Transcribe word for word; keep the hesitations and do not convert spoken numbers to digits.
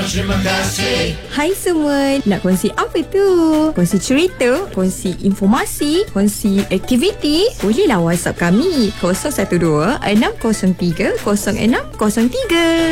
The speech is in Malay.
terima kasih. Hai semua, nak kongsi apa tu? Kongsi cerita, kongsi informasi, kongsi aktiviti? Bolehlah WhatsApp kami kosong satu dua enam kosong tiga kosong enam kosong tiga.